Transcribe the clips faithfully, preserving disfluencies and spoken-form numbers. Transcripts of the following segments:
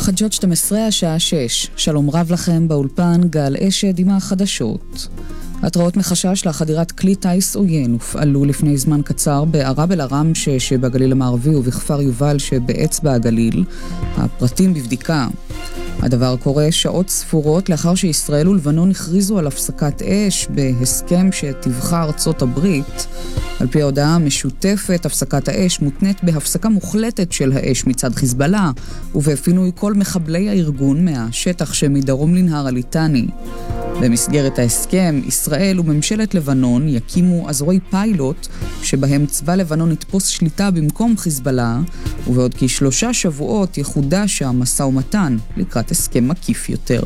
חדשות שתים עשרה השעה שש. שלום רב לכם, באולפן גל אשד עם החדשות. התראות מחשש לחדירת כלי טייס עוין הופעלו לפני זמן קצר בערב אל ערם שבגליל המערבי ובכפר יובל שבאצבע הגליל. הפרטים בבדיקה. הדבר קורה שעות ספורות לאחר שישראל ולבנון הכריזו על הפסקת אש בהסכם שתבחר ארצות הברית. על פי ההודעה המשותפת, הפסקת האש מותנית בהפסקה מוחלטת של האש מצד חיזבאללה ובפינוי כל מחבלי הארגון מהשטח שמדרום לנהר הליטני. במסגרת ההסכם, ישראל וממשלת לבנון יקימו אזורי פיילוט שבהם צבא לבנון יתפוס שליטה במקום חיזבאללה, ובעוד כשלושה שבועות יחודש המשא ומתן לקראת הסכם מקיף יותר.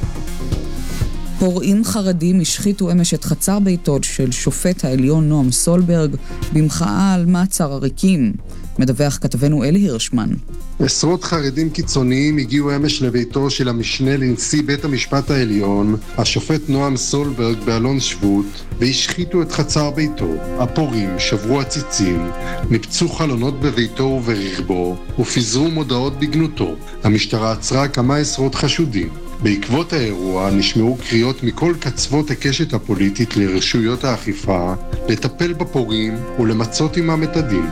פורעים חרדים השחיתו אמש את חצר ביתו של שופט העליון נועם סולברג במחאה על מעצר עריקים. מדווח כתבנו אלי הירשמן. עשרות חרדים קיצוניים הגיעו אמש לביתו של המשנה לנשיא בית המשפט העליון, השופט נועם סולברג באלון שבות, והשחיתו את חצר ביתו. הפורעים שברו עציצים, ניפצו חלונות בביתו וברכבו, ופיזרו מודעות בגנותו. המשטרה עצרה כמה עשרות חשודים. בעקבות האירוע נשמעו קריאות מכל קצוות הקשת הפוליטית לרשויות האכיפה, לטפל בפורעים ולמצות עמם את הדין.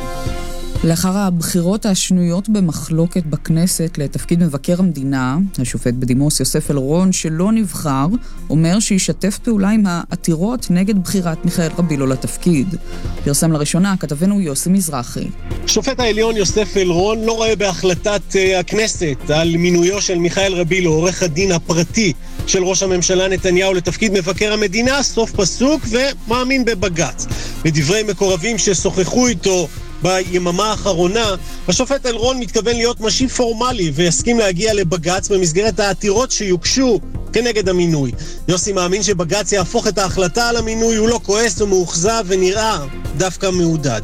לאחר הבחירות השנויות במחלוקת בכנסת לתפקיד מבקר המדינה, השופט בדימוס יוסף אלרון שלא נבחר, אומר שישתף פעולה עם העתירות נגד בחירת מיכאל רבילו לתפקיד. פרסם לראשונה כתבנו יוסי מזרחי. שופט העליון יוסף אלרון לא רואה בהחלטת הכנסת על מינויו של מיכאל רבילו, עורך הדין הפרטי של ראש הממשלה נתניהו לתפקיד מבקר המדינה, סוף פסוק, ומאמין בבג"ץ. בדברי מקורבים ששוחחו איתו ביממה האחרונה, השופט אלרון מתכוון להיות משיב פורמלי ויסכים להגיע לבג"ץ במסגרת העתירות שיוגשו כנגד המינוי. יוסי מאמין שבג"ץ יהפוך את ההחלטה על המינוי, הוא לא כועס ומאוכזב ונראה דווקא מעודד.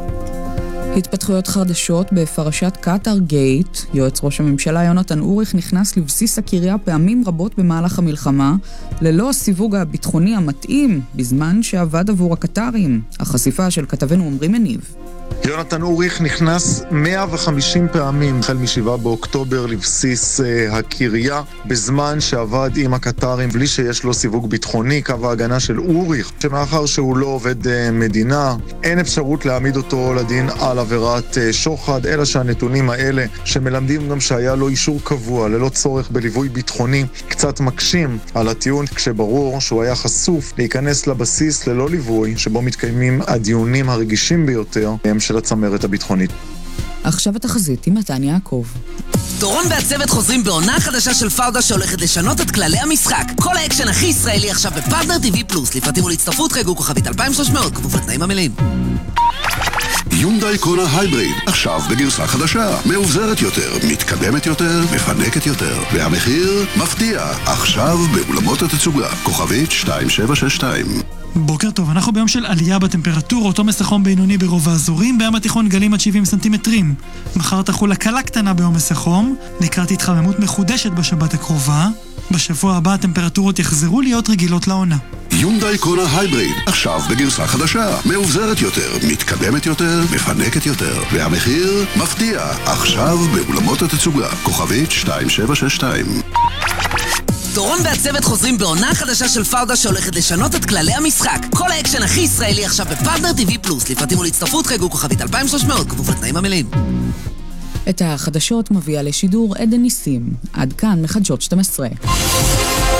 התפתחויות חדשות בפרשת קטר גייט. יועץ ראש הממשלה יונתן אוריך נכנס לבסיס הקריה פעמים רבות במהלך המלחמה ללא הסיווג הביטחוני המתאים בזמן שעבד עבור הקטרים. החשיפה של כתבנו עמרי מניב. יונתן אוריך נכנס מאה וחמישים פעמים החל משבעה באוקטובר לבסיס uh, הקריה בזמן שעבד עם הקטרים בלי שיש לו סיווג ביטחוני. קו ההגנה של אוריך שמאחר שהוא לא עובד uh, מדינה אין אפשרות להעמיד אותו לדין על עבירת uh, שוחד, אלא שהנתונים האלה שמלמדים גם שהיה לו אישור קבוע ללא צורך בליווי ביטחוני קצת מקשים על הטיעון, כשברור שהוא היה חשוף להיכנס לבסיס ללא ליווי שבו מתקיימים הדיונים הרגישים ביותר של הצמרת הביטחונית. עכשיו התחזית עם מתן יעקב. דורון והצוות חוזרים בעונה חדשה של פאודה שהולכת לשנות את כללי המשחק. כל האקשן הכי ישראלי עכשיו בפרטנר טיווי פלוס. לפרטים ולהצטרפות חייגו כוכבית אלפיים ושלוש מאות כפוף לתנאים המלאים. יונדאי קונה הייבריד, עכשיו בגרסה חדשה, מאובזרת יותר, מתקדמת יותר, מפנקת יותר, והמחיר מפתיע, עכשיו באולמות התצוגה, כוכבית שתיים שבע שש שתיים. בוקר טוב, אנחנו ביום של עלייה בטמפרטורות, עומס החום בינוני ברוב האזורים, בים התיכון גלים עד שבעים סנטימטרים. מחר תחול הקלה קטנה בעומס החום, לקראת התחממות מחודשת בשבת הקרובה. בשבוע הבא הטמפרטורות יחזרו להיות רגילות לעונה. יונדאי קונה הייבריד, עכשיו בגרסה חדשה, מאובזרת יותר, מתקדמת יותר, מפנקת יותר, והמחיר מפתיע, עכשיו באולמות התצוגה, כוכבית שתיים שבע שש שתיים. דורון והצוות חוזרים בעונה חדשה של פאודה שהולכת לשנות את כללי המשחק. כל האקשן הכי ישראלי עכשיו בפרטנר טיווי פלוס. לפרטים ולהצטרפות חייגו כוכבית אלפיים ושלוש מאות כפוף לתנאים המלאים. את החדשות מביאה לשידור עדן ניסים. עד כאן מחדשות שתים עשרה.